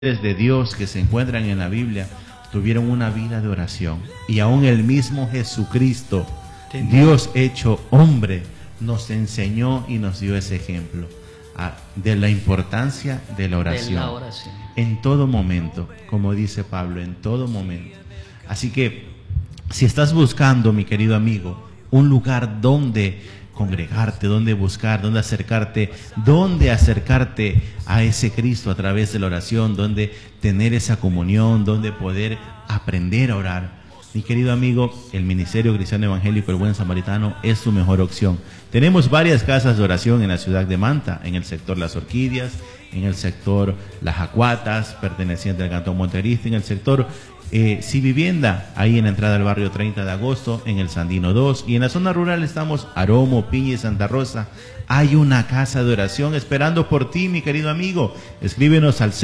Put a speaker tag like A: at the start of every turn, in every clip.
A: de Dios que se encuentran en la Biblia tuvieron una vida de oración, y aún el mismo Jesucristo, Dios hecho hombre, nos enseñó y nos dio ese ejemplo de la importancia de la oración en todo momento, como dice Pablo, en todo momento. Así que si estás buscando, mi querido amigo, un lugar donde congregarte, donde buscar, donde acercarte a ese Cristo a través de la oración, donde tener esa comunión, donde poder aprender a orar, mi querido amigo, el Ministerio Cristiano Evangélico El Buen Samaritano es su mejor opción. Tenemos varias casas de oración en la ciudad de Manta, en el sector Las Orquídeas, en el sector Las Acuatas, perteneciente al Cantón Montecristi, en el sector Vivienda, ahí en la entrada del barrio 30 de agosto, en el Sandino 2, y en la zona rural estamos Aromo, Piña y Santa Rosa. Hay una casa de oración esperando por ti, mi querido amigo. Escríbenos al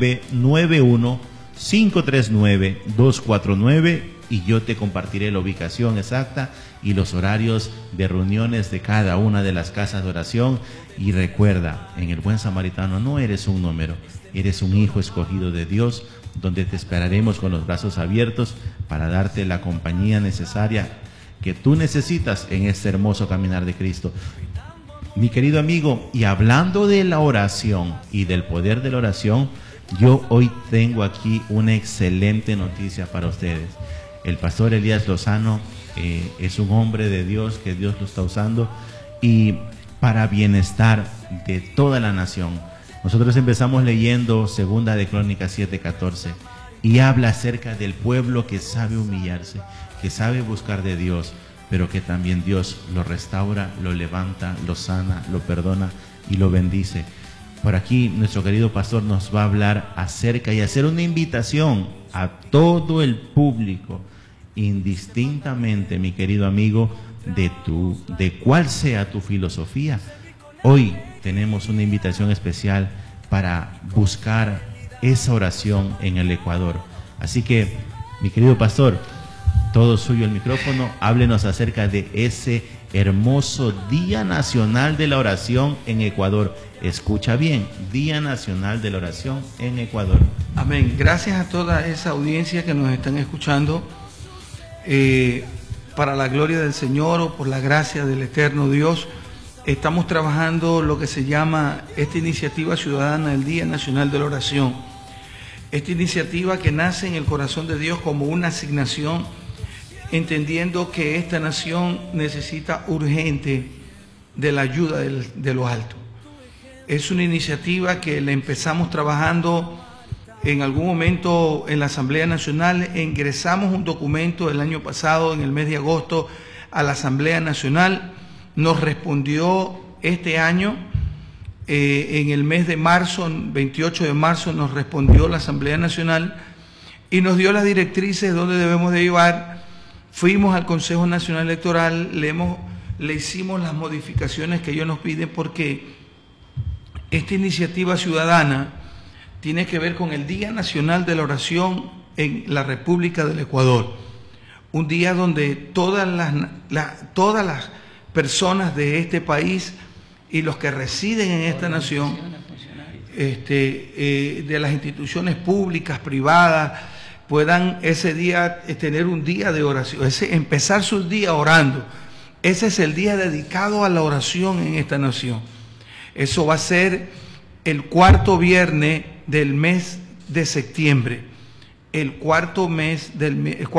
A: 0991-539-249 y yo te compartiré la ubicación exacta y los horarios de reuniones de cada una de las casas de oración. Y recuerda, en El Buen Samaritano no eres un número, eres un hijo escogido de Dios, donde te esperaremos con los brazos abiertos para darte la compañía necesaria que tú necesitas en este hermoso caminar de Cristo. Mi querido amigo, y hablando de la oración y del poder de la oración, yo hoy tengo aquí una excelente noticia para ustedes. El pastor Elías Lozano es un hombre de Dios, que Dios lo está usando, y para bienestar de toda la nación. Nosotros empezamos leyendo Segunda de Crónicas 7:14 y habla acerca del pueblo que sabe humillarse, que sabe buscar de Dios, pero que también Dios lo restaura, lo levanta, lo sana, lo perdona y lo bendice. Por aquí nuestro querido pastor nos va a hablar acerca y hacer una invitación a todo el público, indistintamente, mi querido amigo, de cuál sea tu filosofía. Hoy tenemos una invitación especial para buscar esa oración en el Ecuador. Así que, mi querido pastor, todo suyo el micrófono. Háblenos acerca de ese hermoso Día Nacional de la Oración en Ecuador. Escucha bien, Día Nacional de la Oración en Ecuador.
B: Amén. Gracias a toda esa audiencia que nos están escuchando. Para la gloria del Señor, o por la gracia del eterno Dios, estamos trabajando lo que se llama esta iniciativa ciudadana del Día Nacional de la Oración. Esta iniciativa que nace en el corazón de Dios como una asignación, entendiendo que esta nación necesita urgente de la ayuda de lo alto. Es una iniciativa que la empezamos trabajando en algún momento en la Asamblea Nacional. Ingresamos un documento el año pasado, en el mes de agosto, a la Asamblea Nacional. Nos respondió este año, en el mes de marzo, 28 de marzo, nos respondió la Asamblea Nacional y nos dio las directrices donde debemos de llevar. Fuimos al Consejo Nacional Electoral, le hicimos las modificaciones que ellos nos piden, porque esta iniciativa ciudadana tiene que ver con el Día Nacional de la Oración en la República del Ecuador. Un día donde todas las personas de este país y los que residen en esta nación, de las instituciones públicas, privadas, puedan ese día tener un día de oración, empezar su día orando. Ese es el día dedicado a la oración en esta nación. Eso va a ser el cuarto viernes del mes de septiembre. El cuarto viernes del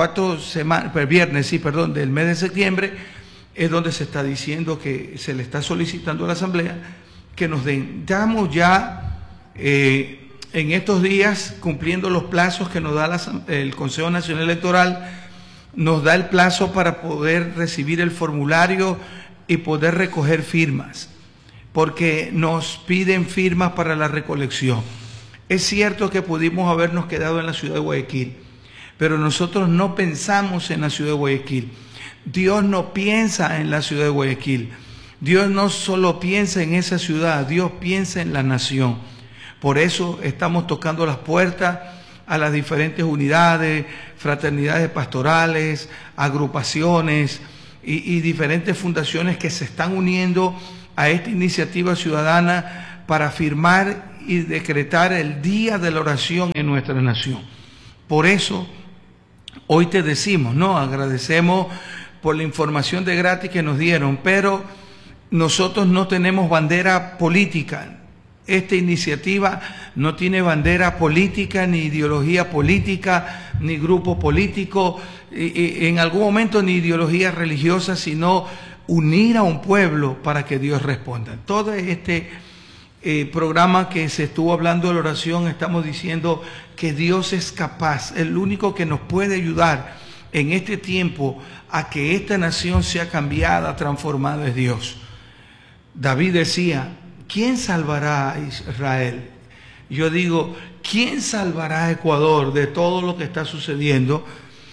B: mes de septiembre es donde se está diciendo que se le está solicitando a la Asamblea que nos den. Estamos ya en estos días cumpliendo los plazos que nos da el Consejo Nacional Electoral. Nos da el plazo para poder recibir el formulario y poder recoger firmas, porque nos piden firmas para la recolección. Es cierto que pudimos habernos quedado en la ciudad de Guayaquil, pero nosotros no pensamos en la ciudad de Guayaquil. Dios no piensa en la ciudad de Guayaquil. Dios no solo piensa en esa ciudad, Dios piensa en la nación. Por eso estamos tocando las puertas a las diferentes unidades, fraternidades pastorales, agrupaciones y diferentes fundaciones que se están uniendo a esta iniciativa ciudadana para firmar y decretar el día de la oración en nuestra nación. Por eso, hoy te decimos, ¿no? Agradecemos por la información de gratis que nos dieron, pero nosotros no tenemos bandera política. Esta iniciativa no tiene bandera política, ni ideología política, ni grupo político, en algún momento ni ideología religiosa, sino unir a un pueblo para que Dios responda. Todo este programa que se estuvo hablando de la oración, estamos diciendo que Dios es capaz, el único que nos puede ayudar en este tiempo a que esta nación sea cambiada, transformada, es Dios. David decía, ¿quién salvará a Israel? Yo digo, ¿quién salvará a Ecuador de todo lo que está sucediendo?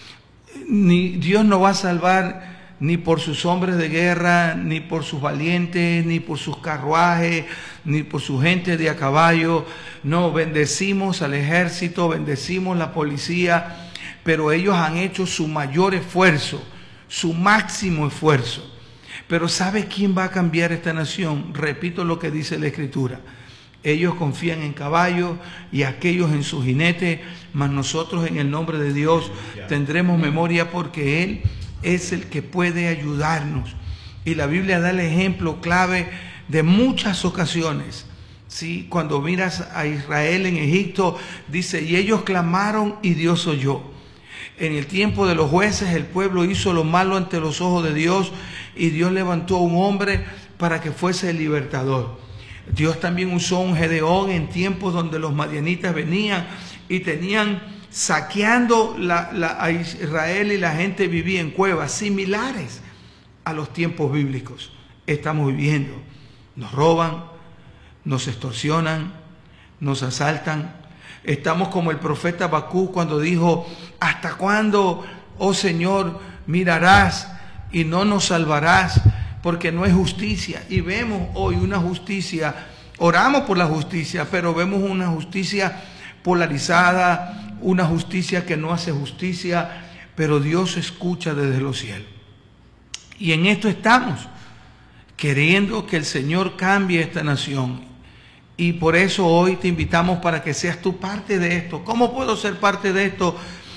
B: Dios no va a salvar ni por sus hombres de guerra, ni por sus valientes, ni por sus carruajes, ni por su gente de a caballo. No, bendecimos al ejército, bendecimos la policía, pero ellos han hecho su mayor esfuerzo, su máximo esfuerzo. Pero ¿sabe quién va a cambiar esta nación? Repito lo que dice la Escritura. Ellos confían en caballos y aquellos en su jinete, mas nosotros en el nombre de Dios tendremos memoria porque Él es el que puede ayudarnos. Y la Biblia da el ejemplo clave de muchas ocasiones. ¿Sí? Cuando miras a Israel en Egipto, dice, y ellos clamaron y Dios oyó. En el tiempo de los jueces, el pueblo hizo lo malo ante los ojos de Dios y Dios levantó a un hombre para que fuese el libertador. Dios también usó un Gedeón en tiempos donde los madianitas venían y tenían saqueando a Israel y la gente vivía en cuevas similares a los tiempos bíblicos. Estamos viviendo. Nos roban, nos extorsionan, nos asaltan. Estamos como el profeta Habacuc cuando dijo, ¿hasta cuándo, oh Señor, mirarás y no nos salvarás? Porque no es justicia. Y vemos hoy una justicia, oramos por la justicia, pero vemos una justicia polarizada, una justicia que no hace justicia, pero Dios escucha desde los cielos. Y en esto estamos, queriendo que el Señor cambie esta nación. Y por eso hoy te invitamos para que seas tú parte de esto. ¿Cómo puedo ser parte de esto?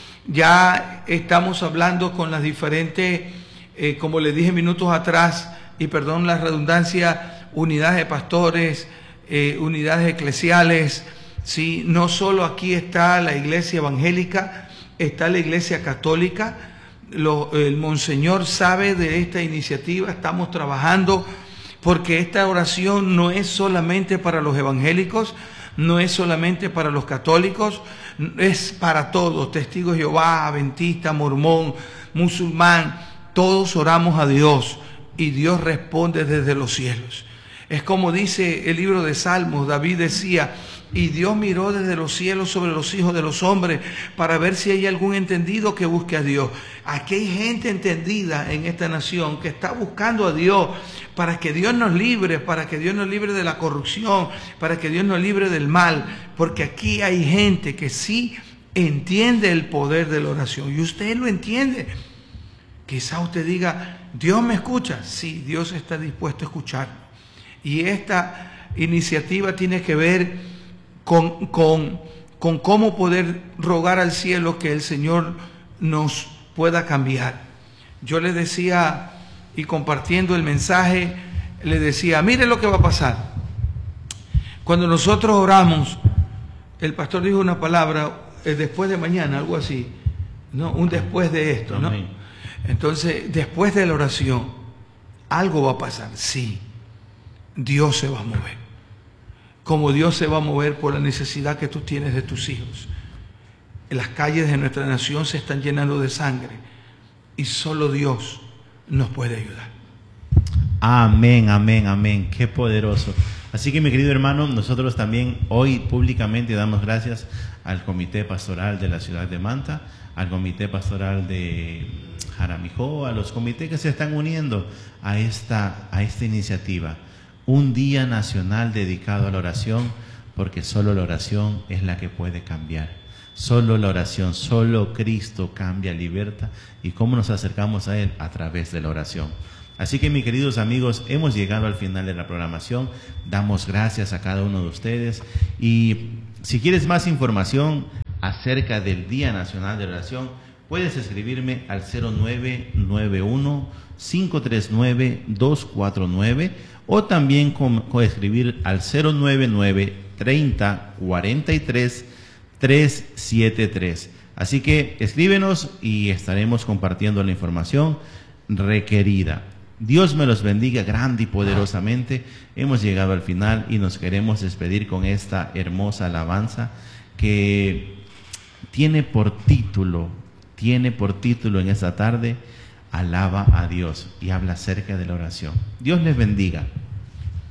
B: Ya estamos hablando con las diferentes, como les dije minutos atrás, y perdón la redundancia, unidades de pastores, unidades eclesiales. ¿Sí? No solo aquí está la iglesia evangélica, está la iglesia católica. El monseñor sabe de esta iniciativa, estamos trabajando porque esta oración no es solamente para los evangélicos, no es solamente para los católicos, es para todos, testigos de Jehová, adventista, mormón, musulmán, todos oramos a Dios y Dios responde desde los cielos. Es como dice el libro de Salmos, David decía, y Dios miró desde los cielos sobre los hijos de los hombres para ver si hay algún entendido que busque a Dios. Aquí hay gente entendida en esta nación que está buscando a Dios para que Dios nos libre, para que Dios nos libre de la corrupción, para que Dios nos libre del mal, porque aquí hay gente que sí entiende el poder de la oración y usted lo entiende. Quizá usted diga, Dios me escucha. Sí, Dios está dispuesto a escuchar. Y esta iniciativa tiene que ver con cómo poder rogar al cielo que el Señor nos pueda cambiar. Yo le decía, y compartiendo el mensaje, le decía, mire lo que va a pasar. Cuando nosotros oramos, el pastor dijo una palabra, después de mañana, algo así, ¿no? Un después de esto, ¿no? Amén. Entonces, después de la oración, algo va a pasar, sí. Dios se va a mover. Como Dios se va a mover por la necesidad que tú tienes de tus hijos. Las calles de nuestra nación se están llenando de sangre y solo Dios nos puede ayudar.
A: Amén, amén, amén. Qué poderoso. Así que mi querido hermano, nosotros también hoy públicamente damos gracias al Comité Pastoral de la ciudad de Manta, al Comité Pastoral de Jaramijó, a los comités que se están uniendo a esta iniciativa. Un día nacional dedicado a la oración, porque solo la oración es la que puede cambiar. Solo la oración, solo Cristo cambia, liberta. ¿Y cómo nos acercamos a Él? A través de la oración. Así que, mis queridos amigos, hemos llegado al final de la programación. Damos gracias a cada uno de ustedes. Y si quieres más información acerca del Día Nacional de Oración, puedes escribirme al 0991-539-249 o también escribir al 099-3043-373. Así que escríbenos y estaremos compartiendo la información requerida. Dios me los bendiga grande y poderosamente. Hemos llegado al final y nos queremos despedir con esta hermosa alabanza que tiene por título en esta tarde, Alaba a Dios, y habla acerca de la oración. Dios les bendiga.